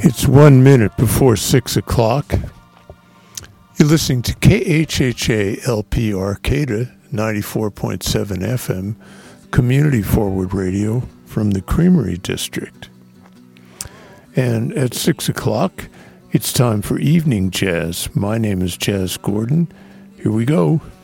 It's 1 minute before 6 o'clock. You're listening to KHHA LP Arcata 94.7 FM, community forward radio from the Creamery District. And at 6 o'clock, it's time for evening jazz. My name is Jazz Gordon. Here we go.